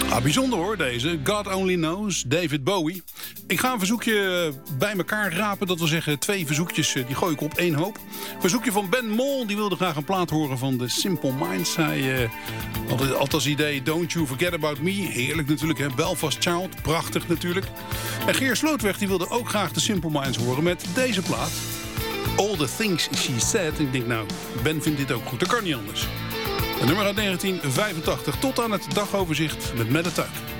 Ah, bijzonder hoor, deze. God Only Knows, David Bowie. Ik ga een verzoekje bij elkaar rapen. Dat wil zeggen 2 verzoekjes, die gooi ik op 1 hoop. Verzoekje van Ben Mol, die wilde graag een plaat horen van The Simple Minds. Hij had als idee Don't You Forget About Me. Heerlijk natuurlijk, hè? Belfast Child, prachtig natuurlijk. En Geer Slootweg die wilde ook graag The Simple Minds horen met deze plaat. All the Things She Said. En ik denk nou, Ben vindt dit ook goed, dat kan niet anders. Een nummer uit 1985 tot aan het dagoverzicht met Mette Tuik.